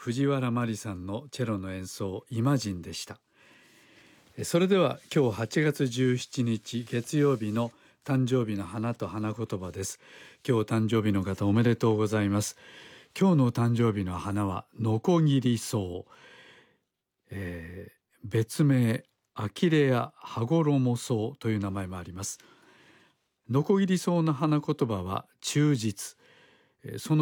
藤原麻里さんのチェロの演奏イマジンでした。それでは今日8月17日月曜日の誕生日の花と花言葉です。今日誕生日の方おめでとうございます。今日の誕生日の花はノコギリソウ、別名アキレア羽衣草という名前もあります。ノコギリソウの花言葉は忠実。その